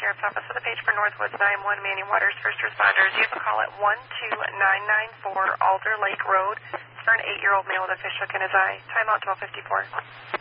Sheriff's Office with a page for Northwoods 9-1 Manning Waters first responders. You have a call at 12994 Alder Lake Road. It's for an 8-year-old male with a fish hook in his eye. Timeout 1254.